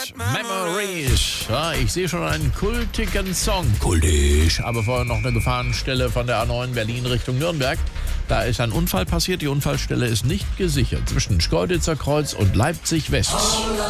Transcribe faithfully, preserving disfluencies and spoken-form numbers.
Memories. Ja, ich sehe schon einen kultigen Song. Kultisch. Aber vorher noch eine Gefahrenstelle von der A neun Berlin Richtung Nürnberg. Da ist ein Unfall passiert. Die Unfallstelle ist nicht gesichert. Zwischen Schkeuditzer Kreuz und Leipzig West.